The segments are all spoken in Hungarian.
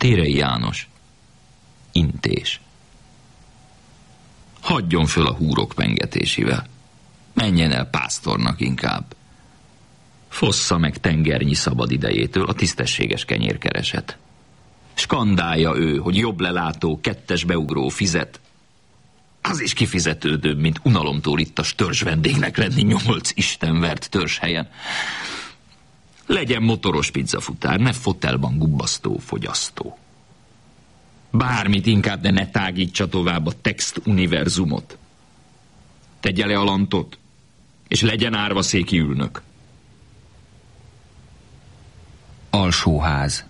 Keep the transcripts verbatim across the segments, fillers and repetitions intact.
Térei János. Intés. Hagyjon föl a húrok pengetésével. Menjen el pásztornak inkább. Fossza meg tengernyi szabad idejétől a tisztességes kenyérkereset. Skandálja ő, hogy jobb lelátó, kettes beugró fizet. Az is kifizetődőbb, mint unalomtól itt a törzs vendégnek lenni nyolc istenvert törzshelyen. Legyen motoros pizzafutár, ne fotelban gubbasztó fogyasztó. Bármit inkább, de ne tágítsa tovább a text univerzumot. Tegye le a lantot, és legyen árvaszéki ülnök. Alsóház.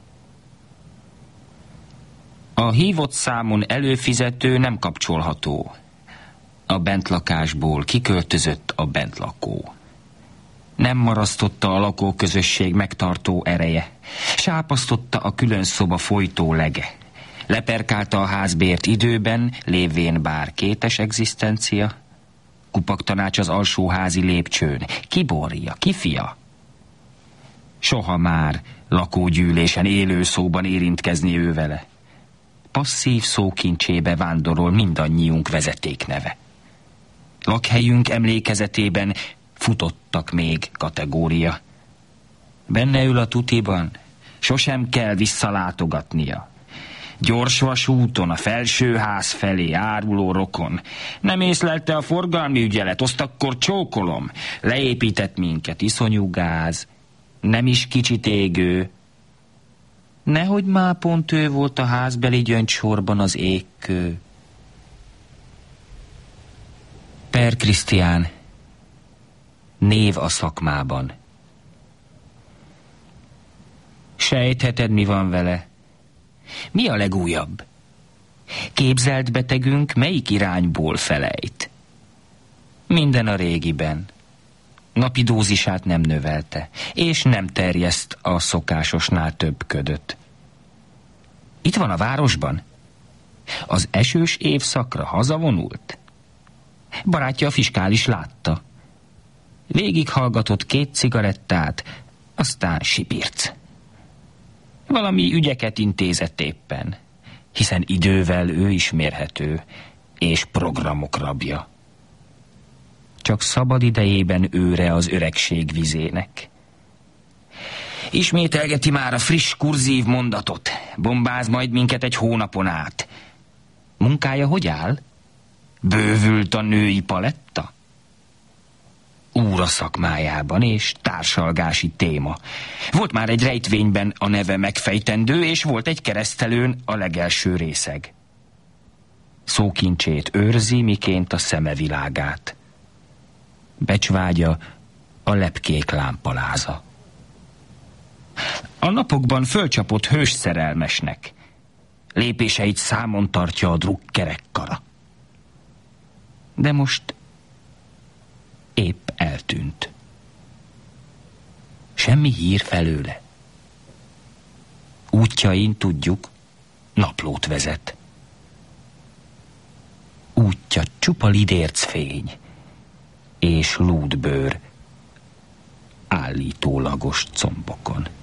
A hívott számon előfizető nem kapcsolható. A bentlakásból kiköltözött a bentlakó. Nem marasztotta a lakóközösség megtartó ereje. Sápasztotta a külön szoba folytó lege. Leperkálta a házbért időben, lévén bár kétes egzisztencia. Kupaktanács az alsóházi lépcsőn. Ki borja, ki fia? Soha már lakógyűlésen élő szóban érintkezni ő vele. Passzív szókincsébe vándorol mindannyiunk vezetékneve. Lakhelyünk emlékezetében futottak még kategória. Benne ül a tutiban, sosem kell visszalátogatnia. Gyors vasúton a felsőház felé áruló rokon. Nem észlelte a forgalmi ügyelet, azt akkor csókolom. Leépített minket iszonyú gáz, nem is kicsit égő. Nehogy már pont ő volt a házbeli gyöngysorban az égkő. Per Krisztián, név a szakmában. Sejtheted, mi van vele? Mi a legújabb? Képzelt betegünk melyik irányból felejt? Minden a régiben. Napi dózisát nem növelte, és nem terjeszt a szokásosnál több ködöt. Itt van a városban? Az esős évszakra hazavonult? Barátja a fiskális látta. Végighallgatott két cigarettát, aztán sipirc. Valami ügyeket intézett éppen, hiszen idővel ő is mérhető, és programok rabja. Csak szabad idejében őre az öregség vizének. Ismételgeti már a friss kurzív mondatot, bombáz majd minket egy hónapon át. Munkája hogy áll? Bővült a női paletta? Úr a szakmájában és társalgási téma. Volt már egy rejtvényben a neve megfejtendő, és volt egy keresztelőn a legelső részeg. Szókincsét őrzi, miként a szeme világát. Becsvágya a lepkék lámpaláza. A napokban fölcsapott hős szerelmesnek. Lépéseit számon tartja a drukkerek kara. De most épp eltűnt. Semmi hír felőle. Útjain, tudjuk, naplót vezet. Útja csupa lidércfény és lúdbőr állítólagos combokon.